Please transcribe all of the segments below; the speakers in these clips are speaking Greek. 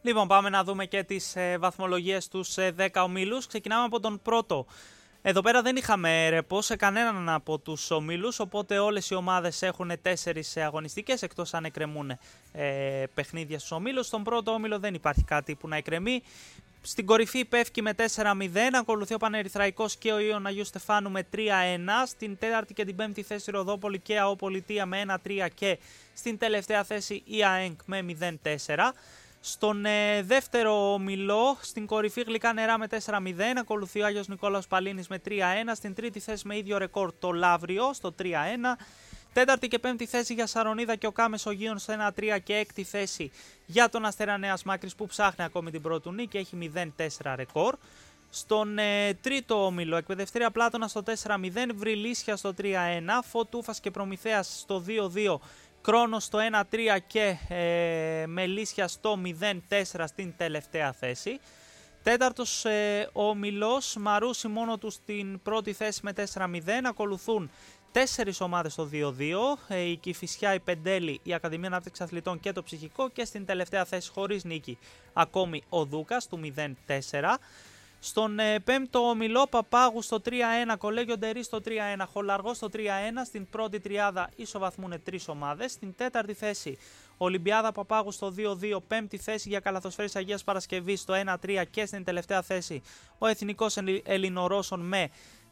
Λοιπόν, πάμε να δούμε και τις βαθμολογίες στους 10 ομίλους. Ξεκινάμε από τον πρώτο. Εδώ πέρα δεν είχαμε ρεπό σε κανέναν από τους ομίλους, οπότε όλες οι ομάδες έχουν 4 αγωνιστικές, εκτός αν εκκρεμούν παιχνίδια στους ομίλους. Στον πρώτο όμιλο δεν υπάρχει κάτι που να εκκρεμεί. Στην κορυφή πέφτει με 4-0, ακολουθεί ο Πανερυθραϊκός και ο Ιων Αγίου Στεφάνου με 3-1. Στην τέταρτη και την πέμπτη θέση Ροδόπολη και ΑΟ Πολιτεία με 1-3 και στην τελευταία θέση η ΑΕΚ με 0-4. Στον δεύτερο ομιλό, στην κορυφή Γλυκά Νερά με 4-0, ακολουθεί ο Άγιος Νικόλαος Παλίνης με 3-1, στην τρίτη θέση με ίδιο ρεκόρ το Λαύριο στο 3-1, τέταρτη και πέμπτη θέση για Σαρονίδα και ο ΚΑ Μεσογείων στο 1-3 και έκτη θέση για τον Αστέρα Νέας Μάκρης που ψάχνει ακόμη την πρώτη του νίκη, έχει 0-4 ρεκόρ. Στον τρίτο όμιλο, Εκπαιδευτήρια Πλάτωνα στο 4-0, Βρυλίσια στο 3-1, Φωτούφας και Προμηθέας στο 2-2, Κρόνος στο 1-3 και Μελίσια στο 0-4 στην τελευταία θέση. Τέταρτος όμιλος, Μαρούσι μόνο του στην πρώτη θέση με 4-0, ακολουθούν 4 ομάδες στο 2-2, η Κηφισιά, η Πεντέλη, η Ακαδημία Ανάπτυξης Αθλητών και το Ψυχικό και στην τελευταία θέση χωρίς νίκη ακόμη ο Δούκας του 0-4. Στον πέμπτο ομιλό, Παπάγου στο 3-1, Κολέγιο Ντερί στο 3-1, Χολαργό στο 3-1, στην πρώτη τριάδα ισοβαθμούν 3 ομάδες, στην τέταρτη θέση Ολυμπιάδα Παπάγου στο 2-2, πέμπτη θέση για Καλαθοσφαίρης Αγίας Παρασκευής στο 1-3 και στην τελευταία θέση ο Εθνικός Ελληνορώσων με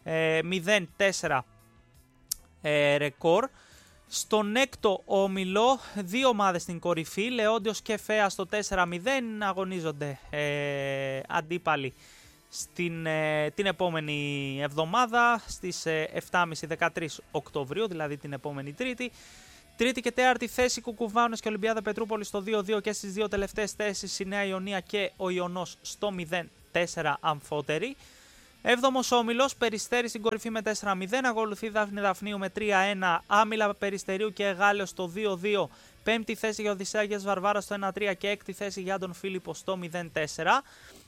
0-4 ρεκόρ. Στον έκτο όμιλο, 2 ομάδες στην κορυφή, Λεόντιος και Φαία στο 4-0, αγωνίζονται αντίπαλοι την επόμενη εβδομάδα στις 7.30-13 Οκτωβρίου, δηλαδή την επόμενη Τρίτη. Τρίτη και τέταρτη θέση Κουκουβάνος και Ολυμπιάδα Πετρούπολη στο 2-2 και στις 2 τελευταίες θέσεις η Νέα Ιωνία και ο Ιωνός στο 0-4 αμφότεροι. Έβδομος όμιλος, Περιστέρι στην κορυφή με 4-0, ακολουθεί Δάφνη Δαφνίου με 3-1, Άμυλα Περιστερίου και Εγάλεος στο 2-2, πέμπτη θέση για Οδυσσέα Αγίας Βαρβάρα στο 1-3 και έκτη θέση για τον Φίλιππο στο 0-4.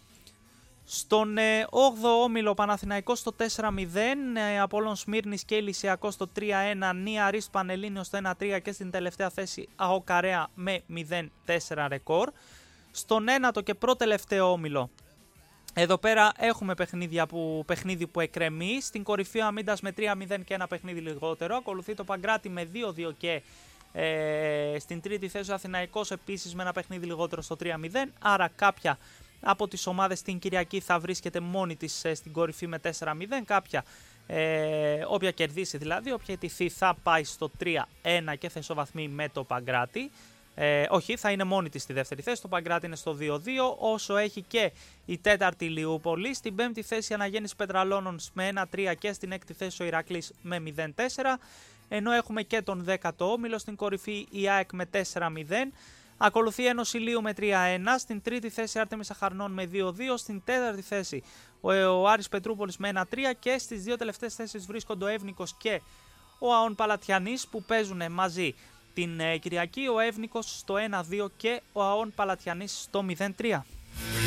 Στον 8ο όμιλο, Παναθηναϊκός στο 4-0, Απόλλων Σμύρνης και Ηλυσιακός στο 3-1, Νία Αρίστ Πανελλήνιος στο 1-3 και στην τελευταία θέση ΑΟ Καρέα με 0-4 ρεκόρ. Στον ένατο και προτελευταίο όμιλο, εδώ πέρα έχουμε παιχνίδι που εκκρεμεί. Στην κορυφή ο Αμίντας με 3-0 και ένα παιχνίδι λιγότερο. Ακολουθεί το Παγκράτη με 2-2 και στην τρίτη θέση ο Αθηναϊκός επίσης με ένα παιχνίδι λιγότερο στο 3-0. Άρα κάποια από τις ομάδες στην Κυριακή θα βρίσκεται μόνη της στην κορυφή με 4-0. Κάποια, όποια κερδίσει δηλαδή, όποια ετηθεί θα πάει στο 3-1 και θα ισοβαθμεί με το Παγκράτη. Όχι, θα είναι μόνη της στη δεύτερη θέση. Το Παγκράτη είναι στο 2-2, όσο έχει και η τέταρτη Λιούπολη. Στην πέμπτη θέση Αναγέννηση Πετραλώνων με 1-3 και στην έκτη θέση ο Ηρακλής με 0-4. Ενώ έχουμε και τον 10ο όμιλο στην κορυφή η ΑΕΚ με 4-0. Ακολουθεί Ένωση Λίου με 3-1. Στην τρίτη θέση Άρτεμις Αχαρνών με 2-2. Στην τέταρτη θέση ο Άρης Πετρούπολης με 1-3. Και στις 2 τελευταίες θέσεις βρίσκονται ο Εύνικος και ο ΑΟΝ Παλατιανής που παίζουν μαζί την Κυριακή. Ο Εύνικος στο 1-2 και ο ΑΟΝ Παλατιανής στο 0-3.